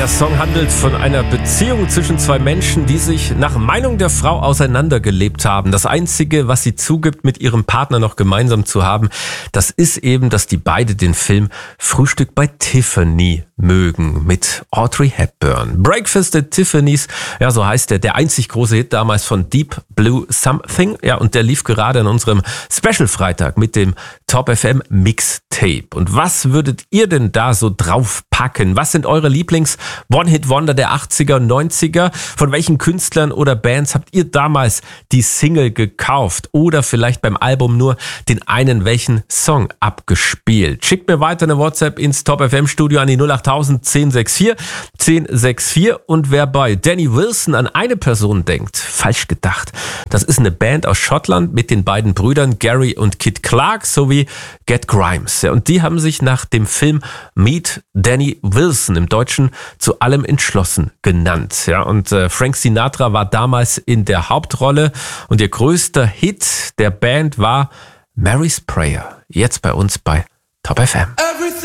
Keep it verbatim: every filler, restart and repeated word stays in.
Der Song handelt von einer Beziehung zwischen zwei Menschen, die sich nach Meinung der Frau auseinandergelebt haben. Das Einzige, was sie zugibt, mit ihrem Partner noch gemeinsam zu haben, das ist eben, dass die beide den Film Frühstück bei Tiffany mögen mit Audrey Hepburn. Breakfast at Tiffany's, ja, so heißt der, der einzig große Hit damals von Deep Blue Something. Ja, und der lief gerade an unserem Special-Freitag mit dem Top F M Mixtape. Und was würdet ihr denn da so draufpacken? Was sind eure Lieblings-One-Hit-Wonder der achtziger und neunziger? Von welchen Künstlern oder Bands habt ihr damals die Single gekauft? Oder vielleicht beim Album nur den einen welchen Song abgespielt? Schickt mir weiter eine WhatsApp ins Top F M Studio an die null acht tausend zehn sechs vier zehn sechs vier. Und wer bei Danny Wilson an eine Person denkt, falsch gedacht. Das ist eine Band aus Schottland mit den beiden Brüdern Gary und Kid Clark sowie Get Grimes. Ja, und die haben sich nach dem Film Meet Danny Wilson im Deutschen zu allem entschlossen genannt. Ja, und äh, Frank Sinatra war damals in der Hauptrolle und ihr größter Hit der Band war Mary's Prayer. Jetzt bei uns bei Top F M.